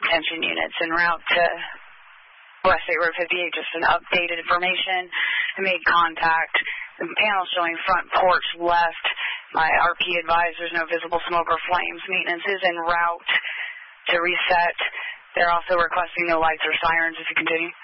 attention units en route to West State Road 58, just an updated information. I made contact. The panel showing front porch left. My RP advised there's no visible smoke or flames. Maintenance is en route to reset. They're also requesting no lights or sirens if you continue.